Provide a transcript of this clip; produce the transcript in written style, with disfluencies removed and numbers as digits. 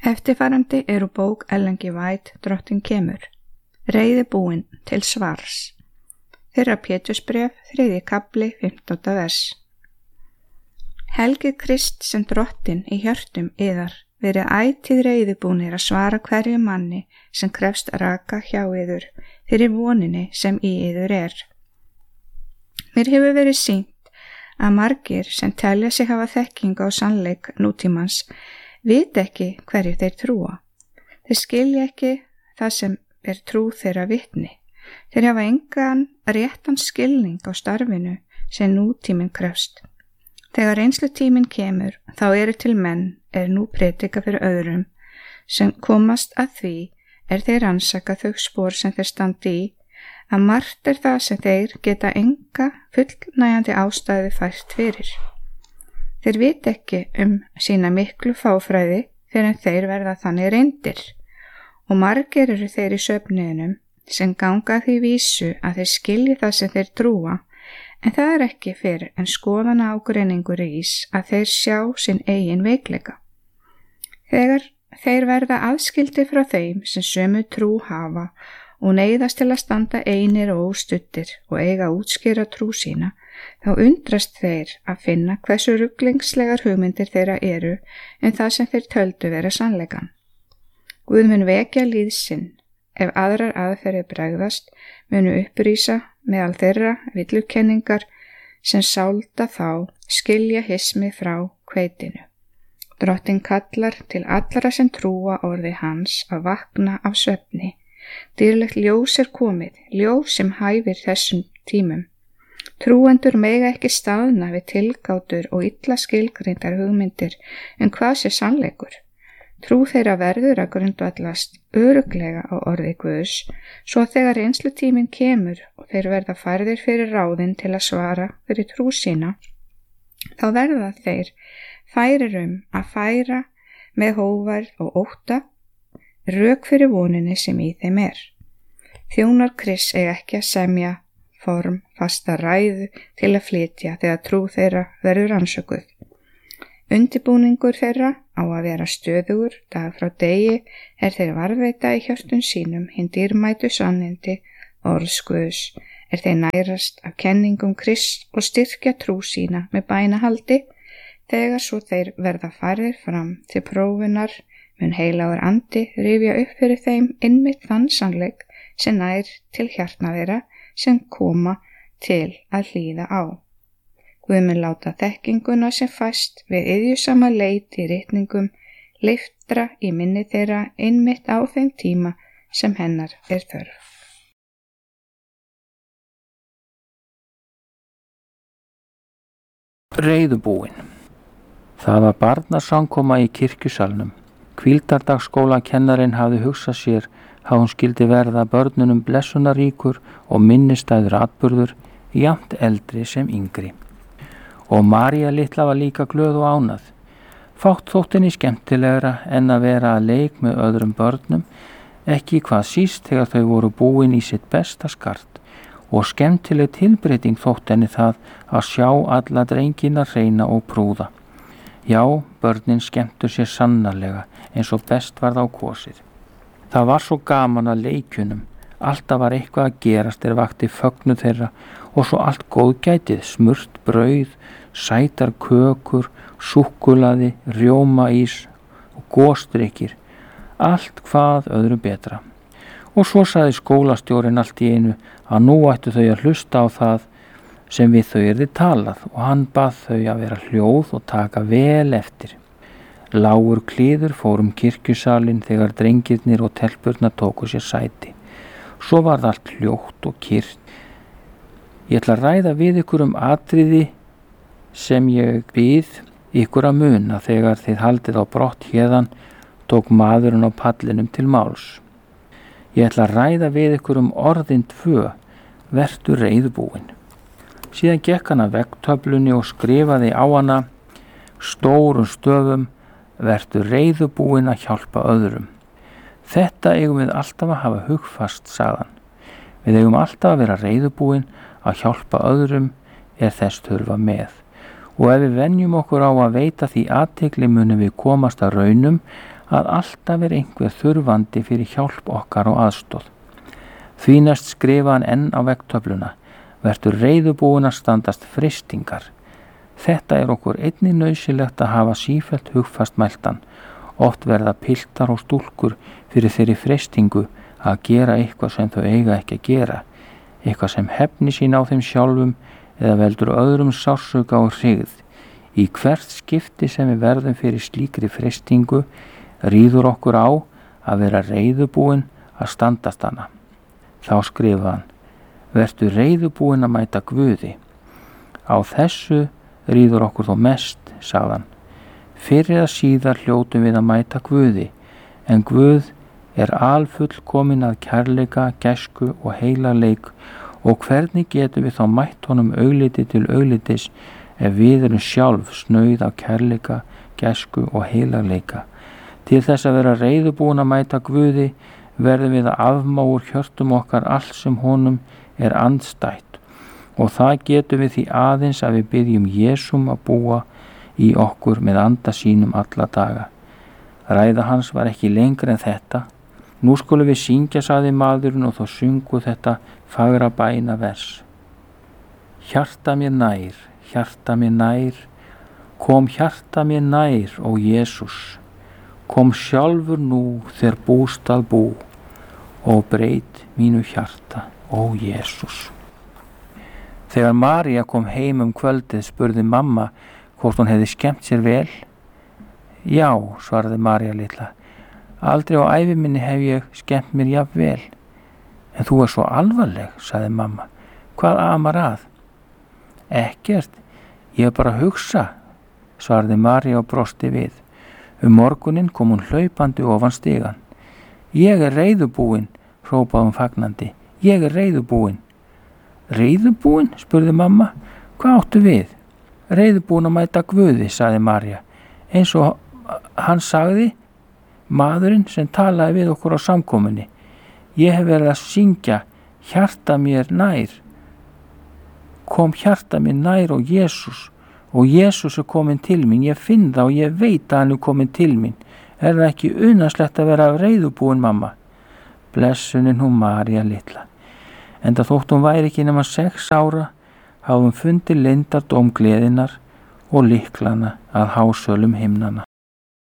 Eftirfarandi eru bók Ellen G. White, Drottinn kemur. Reiðubúinn til svars. Fyrra Pétursbréf, 3. kafli, 15. vers. Helgið Krist sem Drottinn í hjörtum yðar, verið ætíð reiðubúnir að svara hverju manni sem krefst raka hjá yður fyrir voninni sem í yður er. Mér hefur verið sýnt að margir sem telja sig hafa þekkingu á sannleik nútímans vita ekki hverju þeir trúa. Þeir skilja ekki það sem er trú þeirra vitni. Þeir hafa engan réttan skilning á starfinu sem nútíminn krefst. Þegar reynslutíminn kemur, þá eru til menn nú predika fyrir öðrum sem komast að því þeir rannsaka þau spor sem þeir standi í, að margt það sem þeir geta enga fullnægjandi ástæðu fært fyrir. Þeir vita ekki sína miklu fáfræði fyrir en þeir verða þannig reyndir, og margir eru þeir í söfniðinum sem ganga því vísu að þeir skilji það sem þeir trúa, en það er ekki fyrir en skoðana ágreiningur ís að þeir sjá sinn eigin veikleika. Þegar þeir verða aðskildir frá þeim sem sömu trú hafa og neyðast til að standa einir og óstuddir og eiga að útskýra trú sína, þá undrast þeir að finna hversu ruglingslegar hugmyndir þeirra eru en það sem þeir töldu vera sannleikan. Guð mun vekja líð sinn, ef aðrar aðferðir bregðast, munu upprýsa meðal þeirra villukenningar sem sálda þá skilja hismi frá hveitinu. Drottinn kallar til allra sem trúa orði hans að vakna af svefni. Dýrlegt ljós er komið, ljós sem hæfir þessum tímum. Trúendur mega ekki staðna við tilgátur og illa skilgreindar hugmyndir hvað sé sannleikur. Trú þeirra verður að grundvallast örugglega á orði Guðs, svo þegar reynslutíminn kemur og þeir verða færðir fyrir ráðin til að svara fyrir trú sína, þá verða þeir færir að færa með hógværð og ótta rök fyrir voninni sem í þeim er. Þjónar Krists eiga ekki að semja form fasta ræðu til að flytja þegar trú þeirra verður rannsökuð. Undirbúningur þeirra á að vera stöðugur dag frá degi þeir varðveita í hjörtum sínum hinn dýrmætu sannindi orðs Guðs, þeir nærast af kenningum Krists og styrkja trú sína með bænahaldi. Þegar svo þeir verða færðir fram til prófunar mun heilagur andi rifja upp fyrir þeim einmitt þann sannleik sem nær til hjartna þeirra sem koma til að hlýða á. Guð mun láta þekkinguna sem fæst við iðjusama leit í ritningum leiftra í minni þeirra einmitt á þeim tíma sem hennar er þörf. Reiðubúinn. Það var barnasamkoma í kirkjusalnum. Hvíldardagsskólakennarinn hafði hugsað sér að hún skyldi verða börnunum blessunaríkur og minnistæður atburður, jafnt eldri sem yngri. Og María litla var líka glöð og ánað. Fátt þótt henni skemmtilegra en að vera að leik með öðrum börnum, ekki hvað síst þegar þau voru búin í sitt besta skart, og skemmtileg tilbreyting þótt henni það að sjá alla drengina hreina og prúða. Já, börnin skemmtu sér sannarlega eins og best varð á kosið. Það var svo gaman að leikjunum, alltaf var eitthvað að gerast vakti fögnuð þeirra og svo allt góðgætið, smurt brauð, sætar kökur, súkkulaði, rjómaís og gosdrykkir, allt hvað öðru betra. Og svo sagði skólastjórinn allt í einu að nú ættu þau að hlusta á það sem við þau yrði talað og hann bað þau að vera hljóð og taka vel eftir. Lágur klíður fór kirkjusalinn þegar drengirnir og telpurnar tóku sér sæti. Svo var það allt hljótt og kyrrt. Ég ætla að ræða við ykkur atriði sem ég bið ykkur að muna þegar þið haldið á brott héðan, tók maðurinn á pallinum til máls. Ég ætla að ræða við ykkur orðin 2, vertu reiðubúinn. Síðan gekk hann að veggtöflunni og skrifaði á hana stórum stöfum, vertu reiðubúinn að hjálpa öðrum. Þetta eigum við alltaf að hafa hugfast, sagðan. Við eigum alltaf að vera reiðubúin að hjálpa öðrum þess þurfa með. Og ef við venjum okkur á að veita því athygli munum við komast að raunum að alltaf einhver þurfandi fyrir hjálp okkar og aðstoð. Því næst skrifa hann enn á veggtöfluna: vertu reiðubúin að standast freistingar. Þetta okkur einnig nauðsynlegt að hafa sífellt hugfast mæltan. Oft verða piltar og stúlkur fyrir þeirri freistingu að gera eitthvað sem þau eiga ekki að gera, eitthvað sem hefni sín á þeim sjálfum eða veldur öðrum sársauka og hryggð. Í hvert skipti sem við verðum fyrir slíkri freistingu ríður okkur á að vera reiðubúin að standast hana. Þá skrifa hann: vertu reiðubúin að mæta Guði. Á þessu ríður okkur þó mest, sagðan. Fyrr eða síðar hljótum við að mæta Guði, en Guð alfullkominn að kærleika, gæsku og heilagleik, og hvernig getum við þá mætt honum augliti til auglitis ef við erum sjálf snauð af kærleika, gæsku og heilagleika? Til þess að vera reiðubúin að mæta Guði verðum við að afmá úr hjörtum okkar allt sem honum andstætt, og það getum við því aðeins að við biðjum Jesúm að búa í okkur með anda sínum alla daga. Ræða hans var ekki lengri en þetta. Nú skulum við syngja, sagði maðurinn, og þá sungu þetta fagra bæna vers. Hjarta mér nær, kom hjarta mér nær, ó Jesús. Kom sjálfur nú þegar búst að bú, og breyt mínu hjarta, ó Jesús. Þegar María kom heim kvöldið spurði mamma hvort hún hefði skemmt sér vel. Já, svaraði María litla. Aldrei á ævi minni hef ég skemmt mér jafn vel. En þú svo alvarleg, sagði mamma. Hvað amar að? Ekkert, ég bara að hugsa, svaraði María og brosti við. Morguninn kom hún hlaupandi ofan stigann. Ég reiðubúin, hrópaði hún fagnandi. Ég reiðubúin. Reiðubúin, spurði mamma. Hvað áttu við? Reiðubúin að mæta Guði, sagði María. Eins og hann sagði, maðurinn sem talaði við okkur á samkomunni. Ég hef verið að syngja hjarta mér nær. Kom hjarta mér nær, og Jesús komin til mín. Ég finn það og ég veit að hann komin til mín. Það ekki unaðslegt að vera reiðubúin, mamma? Blessunin hún María litla. Enda þótt hún væri ekki nema 6 ára, hafði hún fundið leyndardóm gleðinnar og lyklana að hásölum himnanna.